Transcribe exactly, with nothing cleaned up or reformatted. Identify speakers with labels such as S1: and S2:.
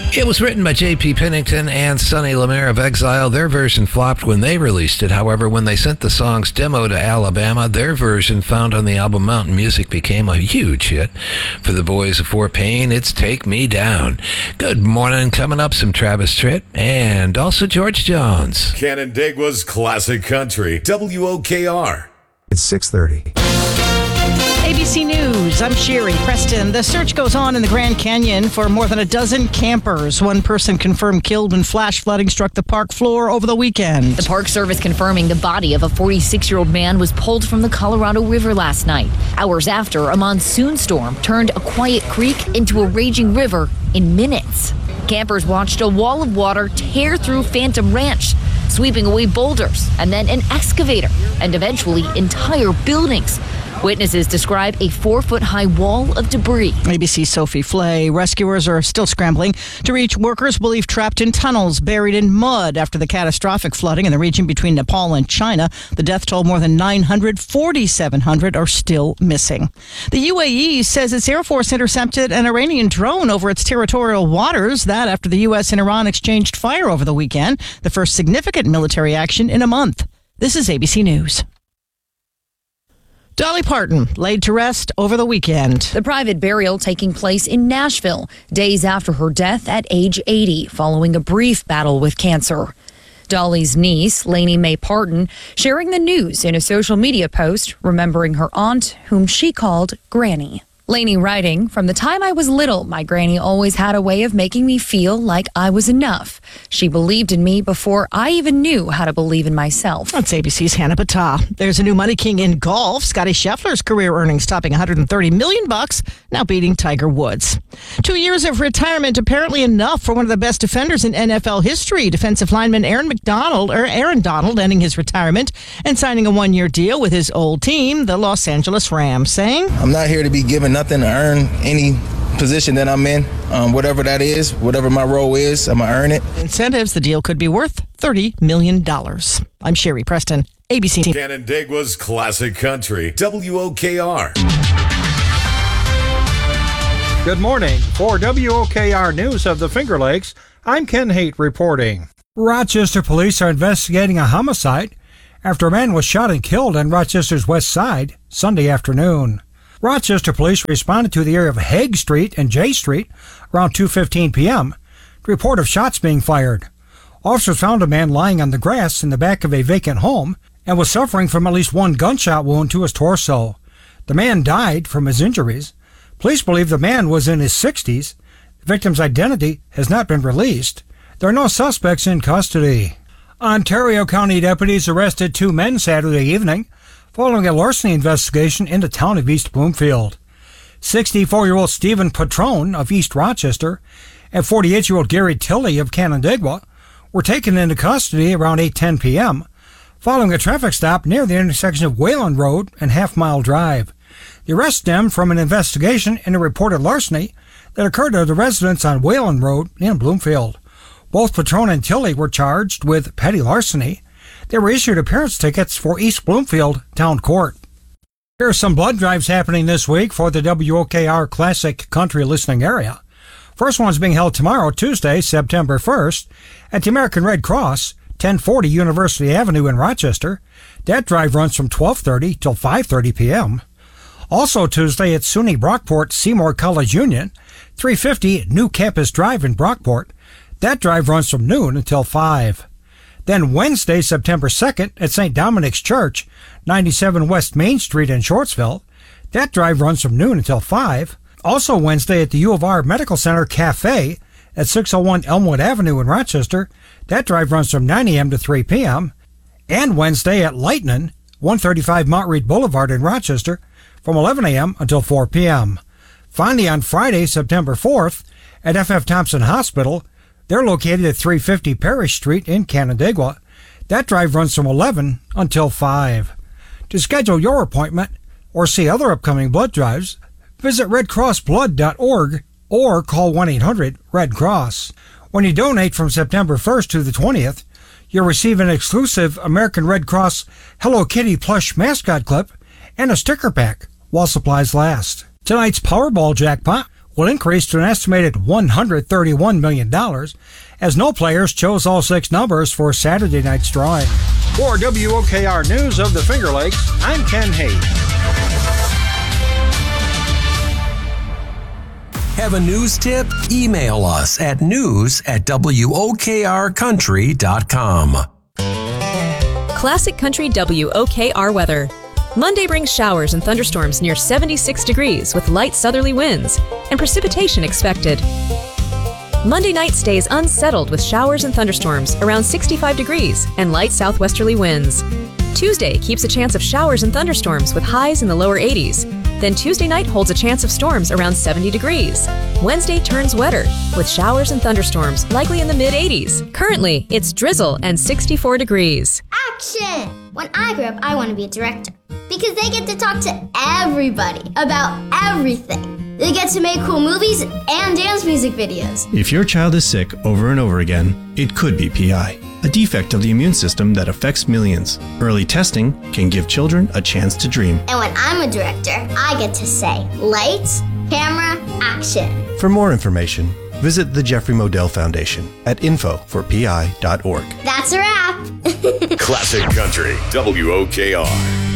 S1: It was written by J P Pennington and Sonny Lemire of Exile. Their version flopped when they released it. However, when they sent the song's demo to Alabama, their version found on the album Mountain Music became a huge hit. For the boys of Fort Payne, it's Take Me Down. Good morning. Coming up, some Travis Tritt and also George Jones.
S2: Canandaigua's Classic Country, W O K R.
S3: It's six thirty.
S4: A B C News, I'm Sherry Preston. The search goes on in the Grand Canyon for more than a dozen campers. One person confirmed killed when flash flooding struck the park floor over the weekend.
S5: The Park Service confirming the body of a forty-six-year-old man was pulled from the Colorado River last night, hours after a monsoon storm turned a quiet creek into a raging river in minutes. Campers watched a wall of water tear through Phantom Ranch, sweeping away boulders and then an excavator and eventually entire buildings. Witnesses describe a four-foot-high wall of debris.
S4: A B C's Sophie Flay. Rescuers are still scrambling to reach workers believed trapped in tunnels buried in mud after the catastrophic flooding in the region between Nepal and China. The death toll more than nine hundred, forty-seven hundred are still missing. The U A E says its Air Force intercepted an Iranian drone over its territorial waters. That after the U S and Iran exchanged fire over the weekend, the first significant military action in a month. This is A B C News. Dolly Parton laid to rest over the weekend.
S5: The private burial taking place in Nashville, days after her death at age eighty, following a brief battle with cancer. Dolly's niece, Lainey Mae Parton, sharing the news in a social media post, remembering her aunt, whom she called Granny. Lainey writing, "From the time I was little, my granny always had a way of making me feel like I was enough. She believed in me before I even knew how to believe in myself."
S4: That's A B C's Hannah Battah. There's a new money king in golf. Scotty Scheffler's career earnings topping one hundred thirty million bucks, now beating Tiger Woods. Two years of retirement apparently enough for one of the best defenders in N F L history. Defensive lineman Aaron McDonald, or Aaron Donald, ending his retirement and signing a one-year deal with his old team, the Los Angeles Rams, saying,
S6: "I'm not here to be given nothing to earn any position that I'm in, um, whatever that is, whatever my role is, I'm going to earn it."
S4: Incentives, the deal could be worth thirty million dollars. I'm Sherry Preston, A B C.
S2: Canandaigua's Classic Country, W O K R.
S7: Good morning. For W O K R News of the Finger Lakes, I'm Ken Haight reporting. Rochester police are investigating a homicide after a man was shot and killed on Rochester's west side Sunday afternoon. Rochester police responded to the area of Hague Street and J Street around two fifteen p.m. to report of shots being fired. Officers found a man lying on the grass in the back of a vacant home and was suffering from at least one gunshot wound to his torso. The man died from his injuries. Police believe the man was in his sixties. The victim's identity has not been released. There are no suspects in custody. Ontario County deputies arrested two men Saturday evening following a larceny investigation in the town of East Bloomfield. sixty-four-year-old Stephen Patrone of East Rochester and forty-eight-year-old Gary Tilley of Canandaigua were taken into custody around eight ten p.m. following a traffic stop near the intersection of Wayland Road and Half Mile Drive. The arrest stemmed from an investigation into reported larceny that occurred at a residence on Wayland Road in Bloomfield. Both Patrone and Tilley were charged with petty larceny. They were issued appearance tickets for East Bloomfield Town Court. There are some blood drives happening this week for the W O K R Classic Country listening area. First one's being held tomorrow, Tuesday, September first, at the American Red Cross, ten forty University Avenue in Rochester. That drive runs from twelve thirty till five thirty p.m. Also Tuesday at SUNY Brockport Seymour College Union, three fifty New Campus Drive in Brockport. That drive runs from noon until five. Then Wednesday, September second, at Saint Dominic's Church, ninety-seven West Main Street in Shortsville. That drive runs from noon until five. Also Wednesday at the U of R Medical Center Cafe at six oh one Elmwood Avenue in Rochester. That drive runs from nine a.m. to three p.m. And Wednesday at Lightnin', one thirty-five Mount Read Boulevard in Rochester, from eleven a.m. until four p.m. Finally, on Friday, September fourth, at F F Thompson Hospital. They're located at three fifty Parish Street in Canandaigua. That drive runs from eleven until five. To schedule your appointment or see other upcoming blood drives, visit red cross blood dot org or call one eight hundred red cross. When you donate from September first to the twentieth, you'll receive an exclusive American Red Cross Hello Kitty plush mascot clip and a sticker pack while supplies last. Tonight's Powerball jackpot will increase to an estimated one hundred thirty-one million dollars, as no players chose all six numbers for Saturday night's drawing. For W O K R News of the Finger Lakes, I'm Ken Haight.
S3: Have a news tip? Email us at news at W O K R country dot com.
S8: Classic Country W O K R weather. Monday brings showers and thunderstorms near seventy-six degrees with light southerly winds and precipitation expected. Monday night stays unsettled with showers and thunderstorms around sixty-five degrees and light southwesterly winds. Tuesday keeps a chance of showers and thunderstorms with highs in the lower eighties. Then Tuesday night holds a chance of storms around seventy degrees. Wednesday turns wetter with showers and thunderstorms likely in the mid eighties. Currently, it's drizzle and sixty-four degrees.
S9: Action! When I grow up, I want to be a director because they get to talk to everybody about everything. They get to make cool movies and dance music videos.
S10: If your child is sick over and over again, it could be P I, a defect of the immune system that affects millions. Early testing can give children a chance to dream.
S9: And when I'm a director, I get to say, lights, camera, action.
S10: For more information, visit the Jeffrey Modell Foundation at info for P I dot org.
S9: That's a wrap.
S2: Classic Country, W O K R.